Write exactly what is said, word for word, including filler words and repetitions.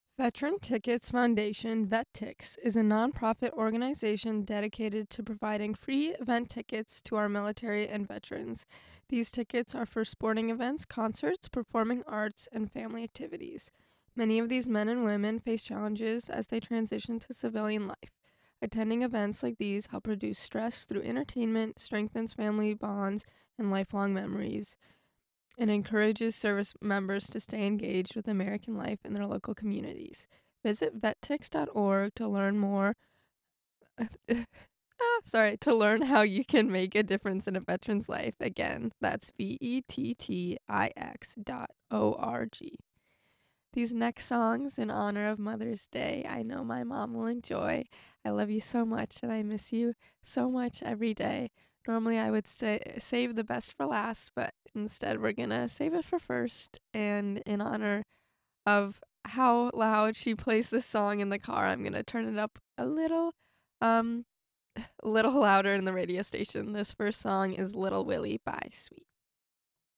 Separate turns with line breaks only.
Veteran Tickets Foundation, VetTix, is a nonprofit organization dedicated to providing free event tickets to our military and veterans. These tickets are for sporting events, concerts, performing arts, and family activities. Many of these men and women face challenges as they transition to civilian life. Attending events like these help reduce stress through entertainment, strengthens family bonds, and lifelong memories, and encourages service members to stay engaged with American life in their local communities. Visit vettix dot org to learn more. ah, sorry, to learn how you can make a difference in a veteran's life. Again, that's V E T T I X dot O R G. These next songs in honor of Mother's Day, I know my mom will enjoy. I love you so much and I miss you so much every day. Normally I would say save the best for last, but instead we're gonna save it for first. And in honor of how loud she plays this song in the car, I'm gonna turn it up a little, um, a little louder in the radio station. This first song is Little Willie by Sweet.